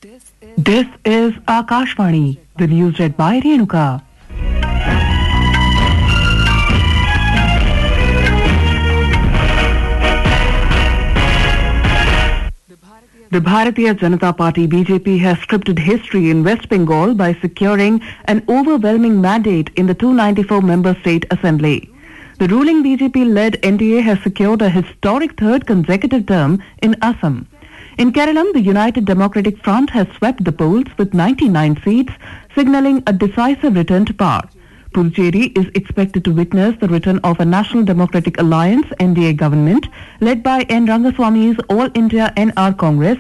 This is Akashvani, the news read by Renuka. The Bharatiya Janata Party BJP has scripted history in West Bengal by securing an overwhelming mandate in the 294-member state assembly. The ruling BJP-led NDA has secured a historic third consecutive term in Assam. In Kerala, the United Democratic Front has swept the polls with 99 seats, signalling a decisive return to power. Puducherry is expected to witness the return of a National Democratic Alliance NDA government led by N. Rangaswamy's All India NR Congress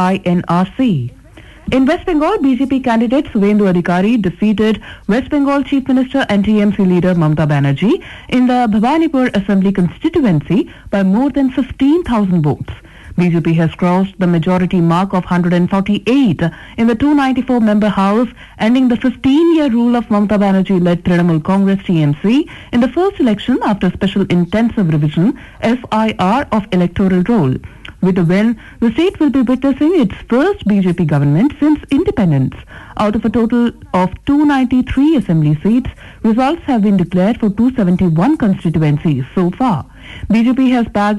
AINRC. In West Bengal, BJP candidate Suvendu Adhikari defeated West Bengal Chief Minister and TMC leader Mamata Banerjee in the Bhawanipur Assembly constituency by more than 15,000 votes. BJP has crossed the majority mark of 148 in the 294-member House, ending the 15-year rule of Mamata Banerjee-led Trinamool Congress TMC in the first election after special intensive revision SIR of electoral roll. With the win, the state will be witnessing its first BJP government since independence. Out of a total of 293 assembly seats, results have been declared for 271 constituencies so far. BJP has bagged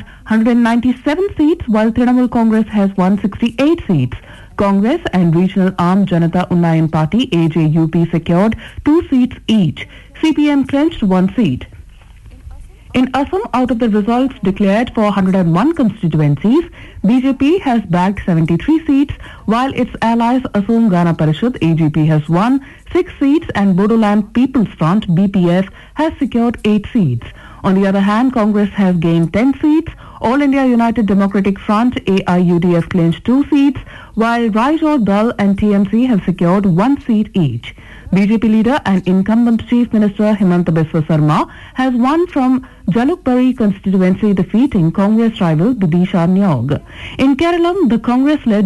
197 seats while Trinamool Congress has 168 seats. Congress and Regional Arm Janata Unnayan Party AJUP secured 2 seats each. CPM clinched 1 seat. In Assam, out of the results declared for 101 constituencies, BJP has bagged 73 seats, while its allies Assam Gana Parishad AGP has won 6 seats and Bodoland People's Front BPF has secured 8 seats. On the other hand, Congress has gained 10 seats, All India United Democratic Front AIUDF clinched 2 seats, while Raijor Dal and TMC have secured 1 seat each. BJP leader and incumbent Chief Minister Himanta Biswa Sarma has won from Jalukbari constituency, defeating Congress rival Bidisha Nyog. In Kerala, the Congress-led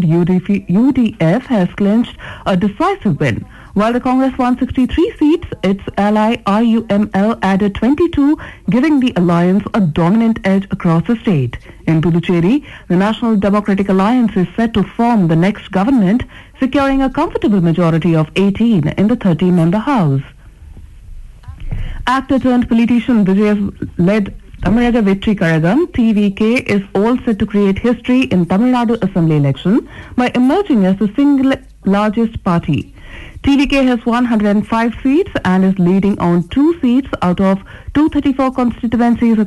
UDF has clinched a decisive win. While the Congress won 63 seats, its ally RUML added 22, giving the alliance a dominant edge across the state. In Puducherry, the National Democratic Alliance is set to form the next government, securing a comfortable majority of 18 in the 30-member House. Actor-turned-politician Vijay-led Tamaraga Vetri Karagam, TVK, is all set to create history in Tamil Nadu Assembly election by emerging as the single largest party. TVK has 105 seats and is leading on 2 seats out of 234 constituencies